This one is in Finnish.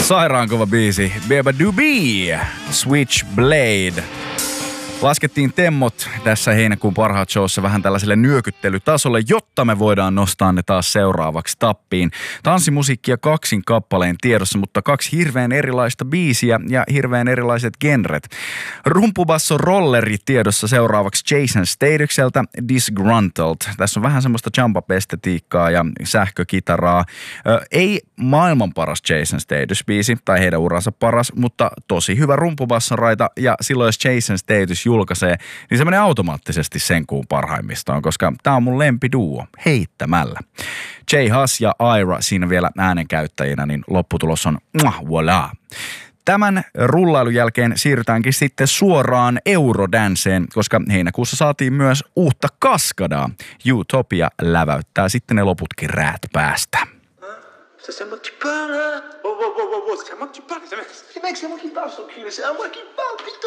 Sairaankova biisi. Beba Doobie, Switchblade. Laskettiin temmot tässä heinäkuun parhaat showssa vähän tällaiselle nyökyttelytasolle, jotta me voidaan nostaa ne taas seuraavaksi tappiin. Tanssimusiikkia kaksin kappaleen tiedossa, mutta kaksi hirveän erilaista biisiä ja hirveän erilaiset genret. Rumpubasso rolleri tiedossa seuraavaksi Jason Stathamselta Disgruntled. Tässä on vähän semmoista jump-up-estetiikkaa ja sähkökitaraa. Ei maailman paras Jason Statham-biisi tai heidän uransa paras, mutta tosi hyvä rumpubassoraita ja silloin jos Jason Statham julkaisee, niin se menee automaattisesti sen kuun parhaimmistoon, koska tää on mun lempiduo heittämällä. J. Hus ja Aira siinä vielä äänenkäyttäjinä, niin lopputulos on voilà. Tämän rullailun jälkeen siirrytäänkin sitten suoraan Eurodanceen, koska heinäkuussa saatiin myös uutta kaskadaa. Utopia läväyttää sitten ne loputkin räät päästä. C'est moi qui parle. Oh, c'est à moi que tu parles. Les mecs, c'est moi qui parle, ce cul. C'est à moi qui parle, putain.